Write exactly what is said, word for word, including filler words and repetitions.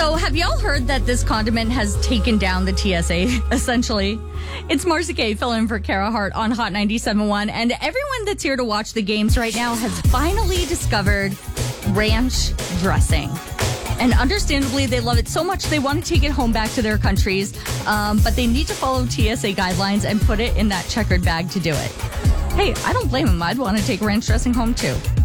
So have y'all heard that this condiment has taken down the T S A, essentially? It's Marcy Kay filling in for Kara Hart on Hot ninety-seven point one, and everyone that's here to watch the games right now has finally discovered ranch dressing. And understandably, they love it so much they want to take it home back to their countries, um, but they need to follow T S A guidelines and put it in that checkered bag to do it. Hey, I don't blame them. I'd want to take ranch dressing home, too.